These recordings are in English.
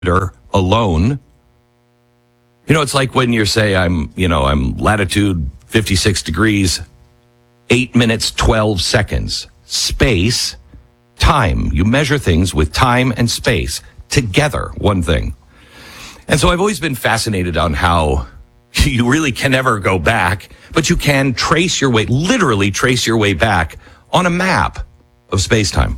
alone. It's like when you say I'm latitude 56 degrees, 8 minutes, 12 seconds. Space, time. You measure things with time and space together, one thing. And so I've always been fascinated on how you really can never go back, but you can literally trace your way back on a map of space-time.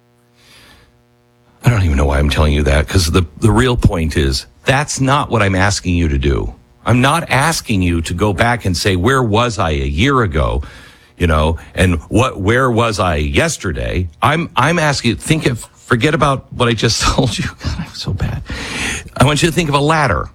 I don't even know why I'm telling you that, because the real point is that's not what I'm asking you to do. I'm not asking you to go back and say, where was I a year ago? And where was I yesterday? I'm asking you, forget about what I just told you. God, I'm so bad. I want you to think of a ladder.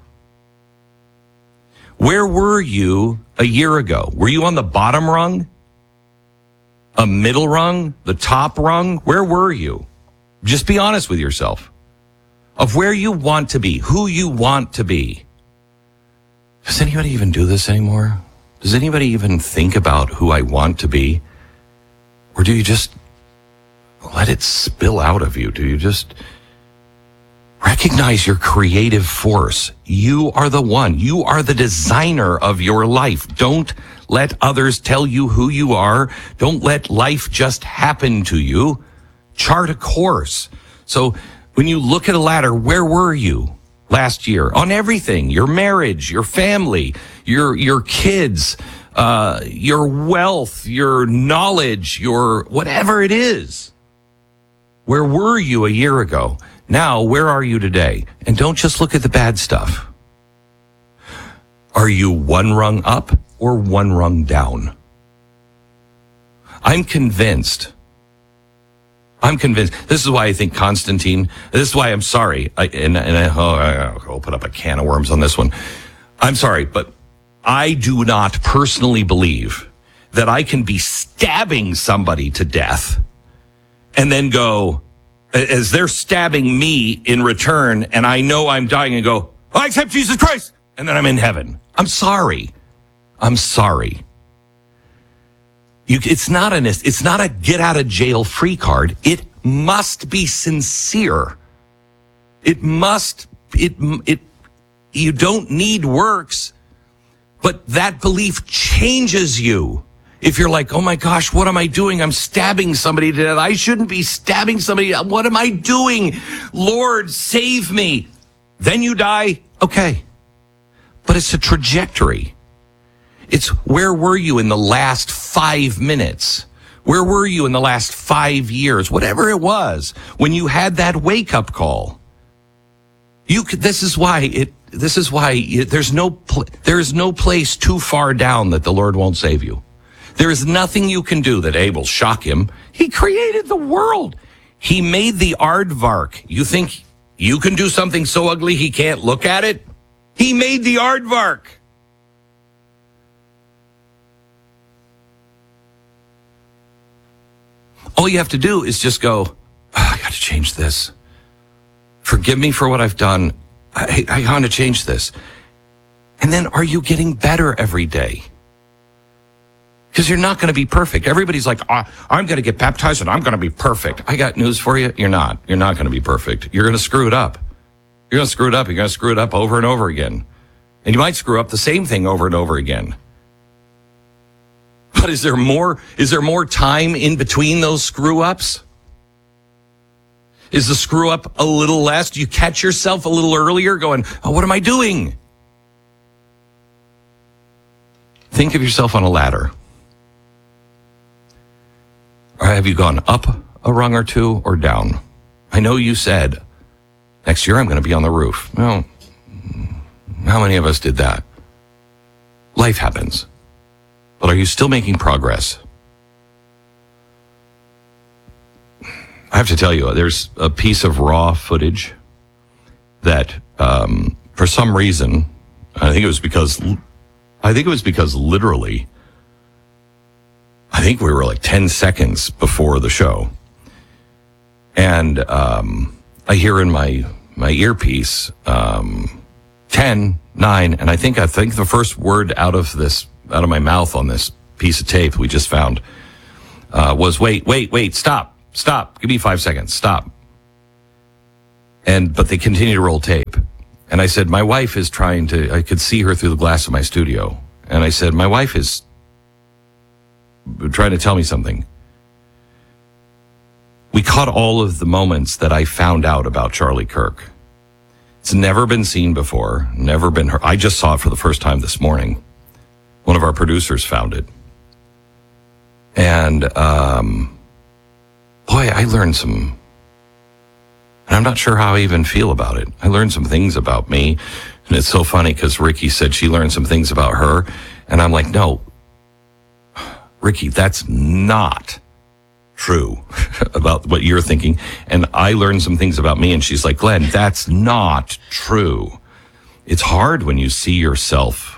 Where were you a year ago? Were you on the bottom rung? A middle rung? The top rung? Where were you? Just be honest with yourself of where you want to be, who you want to be. Does anybody even do this anymore? Does anybody even think about who I want to be? Or do you just let it spill out of you? Do you just recognize your creative force? You are the one. You are the designer of your life. Don't let others tell you who you are. Don't let life just happen to you. Chart a course. So when you look at a ladder, where were you last year on everything? Your marriage, your family, your kids, your wealth, your knowledge, your whatever it is. Where were you a year ago? Now, where are you today? And don't just look at the bad stuff. Are you one rung up or one rung down? I'm convinced. This is why I think Constantine, this is why I'm sorry. I'll put up a can of worms on this one. I'm sorry, but I do not personally believe that I can be stabbing somebody to death and then go, as they're stabbing me in return, and I know I'm dying, and go, I accept Jesus Christ, and then I'm in heaven. I'm sorry. It's not a get out of jail free card. It must be sincere. You don't need works, but that belief changes you. If you're like, oh my gosh, what am I doing? I'm stabbing somebody to death. I shouldn't be stabbing somebody. What am I doing? Lord, save me. Then you die. Okay. But it's a trajectory. It's where were you in the last 5 minutes? Where were you in the last 5 years? Whatever it was, when you had that wake-up call. This is why there's no place too far down that the Lord won't save you. There is nothing you can do that will shock him. He created the world. He made the aardvark. You think you can do something so ugly he can't look at it? He made the aardvark. All you have to do is just go, I got to change this. Forgive me for what I've done. I want to change this. And then are you getting better every day? Because you're not going to be perfect. Everybody's like, I'm going to get baptized and I'm going to be perfect. I got news for you. You're not. You're not going to be perfect. You're going to screw it up. You're going to screw it up over and over again. And you might screw up the same thing over and over again. But is there more time in between those screw ups? Is the screw up a little less? Do you catch yourself a little earlier going, oh, what am I doing? Think of yourself on a ladder. Or have you gone up a rung or two or down? I know you said, next year I'm going to be on the roof. Well, how many of us did that? Life happens. But are you still making progress? I have to tell you, there's a piece of raw footage that, for some reason, I think it was because literally, I think we were like 10 seconds before the show. And I hear in my earpiece, 10, 9, and I think the first word out of my mouth on this piece of tape we just found was, wait, stop, give me 5 seconds, stop. But they continue to roll tape. And I said, my wife is I could see her through the glass of my studio. And I said, my wife is trying to tell me something. We caught all of the moments that I found out about Charlie Kirk. It's never been seen before, never been heard. I just saw it for the first time this morning. One of our producers found it. And, boy, I learned some, and I'm not sure how I even feel about it. I learned some things about me. And it's so funny because Ricky said she learned some things about her. And I'm like, no, Ricky, that's not true about what you're thinking. And I learned some things about me. And she's like, Glenn, that's not true. It's hard when you see yourself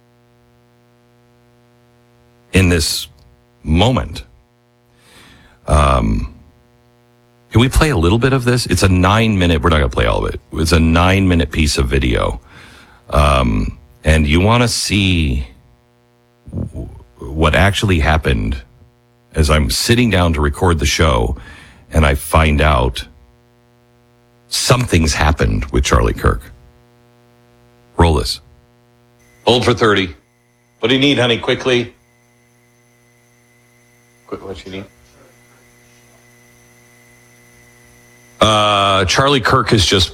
in this moment. Can we play a little bit of this? It's a 9-minute, we're not going to play all of it. It's a 9-minute piece of video. And you want to see what actually happened as I'm sitting down to record the show and I find out something's happened with Charlie Kirk. Roll this. Hold for 30. What do you need, honey? Quickly. What you need? Charlie Kirk is just...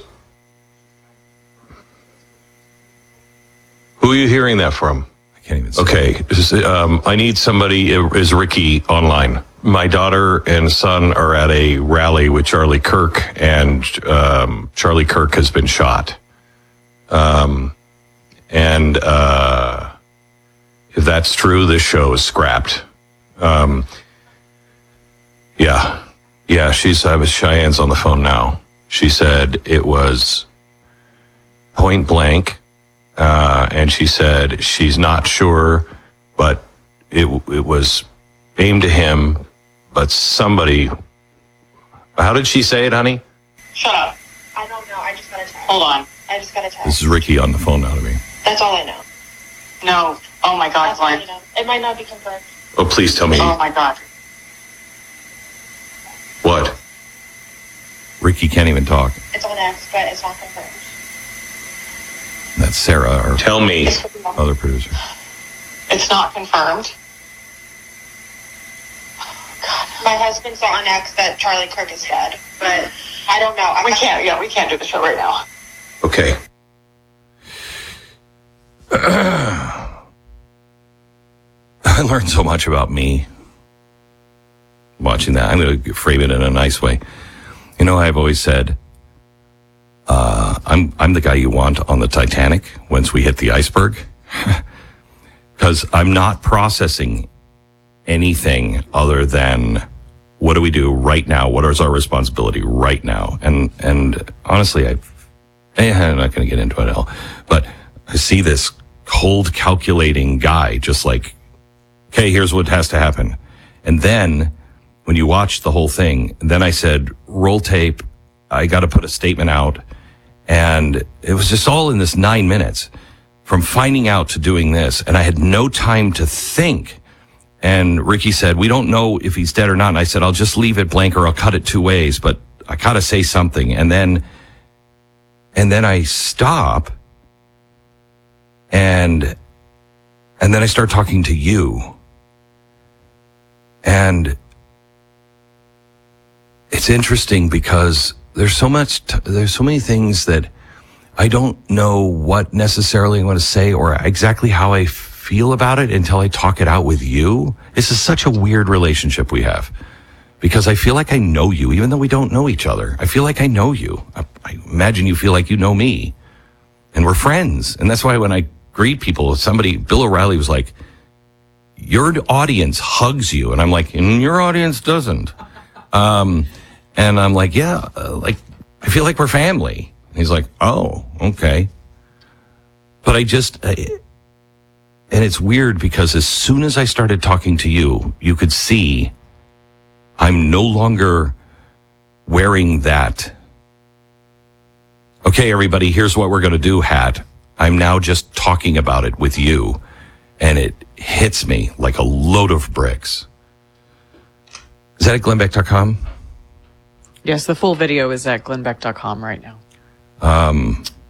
Who are you hearing that from? I can't even see. Okay. I need somebody. Is Ricky online? My daughter and son are at a rally with Charlie Kirk, and Charlie Kirk has been shot. And if that's true, this show is scrapped. Yeah, Cheyenne's on the phone now. She said it was point blank, and she said she's not sure, but it was aimed at him, but somebody... How did she say it, honey? Shut up. I don't know. I just got a text. Hold on. I just got a text. This is Ricky on the phone now to me. That's all I know. No. Oh, my God, Glenn. It might not be confirmed. Oh, please tell me. Oh, my God. What? Ricky can't even talk. It's on X, but it's not confirmed. That's Sarah, our Tell me. Other producer. It's not confirmed. God. My husband saw on X that Charlie Kirk is dead, but I don't know. We can't do the show right now. Okay. I learned so much about me watching that. I'm going to frame it in a nice way. You know, I've always said, I'm the guy you want on the Titanic once we hit the iceberg, because I'm not processing anything other than what do we do right now? What is our responsibility right now? And honestly, I'm not going to get into it all, but I see this cold, calculating guy just like, okay, here's what has to happen. And then when you watch the whole thing, then I said, roll tape. I got to put a statement out. And it was just all in this 9 minutes from finding out to doing this. And I had no time to think. And Ricky said, we don't know if he's dead or not. And I said, I'll just leave it blank or I'll cut it 2 ways, but I got to say something. And then I stop and then I start talking to you. And it's interesting because there's so many things that I don't know what necessarily I want to say or exactly how I feel about it until I talk it out with you. This is such a weird relationship we have because I feel like I know you, even though we don't know each other. I feel like I know you. I imagine you feel like you know me, and we're friends. And that's why when I greet people, Bill O'Reilly was like, your audience hugs you. And I'm like, your audience doesn't. And I'm like, yeah, I feel like we're family. And he's like, oh, okay. But and it's weird because as soon as I started talking to you, you could see I'm no longer wearing that. Okay, everybody, here's what we're going to do hat. I'm now just talking about it with you. And it hits me like a load of bricks. Is that at glennbeck.com? Yes, the full video is at glennbeck.com right now.